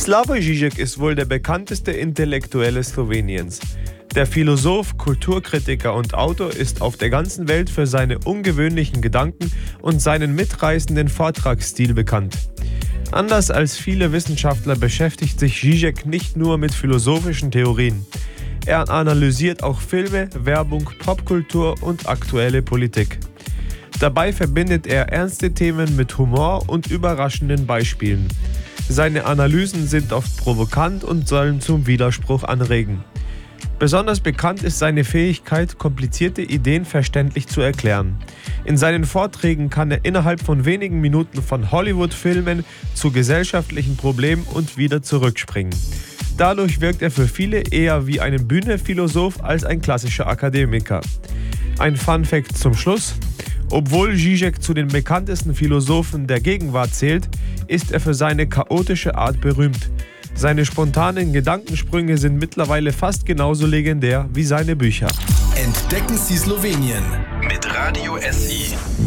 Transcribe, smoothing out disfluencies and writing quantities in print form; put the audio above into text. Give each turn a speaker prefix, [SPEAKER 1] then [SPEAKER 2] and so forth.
[SPEAKER 1] Slavoj Žižek ist wohl der bekannteste Intellektuelle Sloweniens. Der Philosoph, Kulturkritiker und Autor ist auf der ganzen Welt für seine ungewöhnlichen Gedanken und seinen mitreißenden Vortragsstil bekannt. Anders als viele Wissenschaftler beschäftigt sich Žižek nicht nur mit philosophischen Theorien. Er analysiert auch Filme, Werbung, Popkultur und aktuelle Politik. Dabei verbindet er ernste Themen mit Humor und überraschenden Beispielen. Seine Analysen sind oft provokant und sollen zum Widerspruch anregen. Besonders bekannt ist seine Fähigkeit, komplizierte Ideen verständlich zu erklären. In seinen Vorträgen kann er innerhalb von wenigen Minuten von Hollywood-Filmen zu gesellschaftlichen Problemen und wieder zurückspringen. Dadurch wirkt er für viele eher wie ein Bühnenphilosoph als ein klassischer Akademiker. Ein Fun-Fact zum Schluss: Obwohl Žižek zu den bekanntesten Philosophen der Gegenwart zählt, ist er für seine chaotische Art berühmt. Seine spontanen Gedankensprünge sind mittlerweile fast genauso legendär wie seine Bücher.
[SPEAKER 2] Entdecken Sie Slowenien mit Radio SI.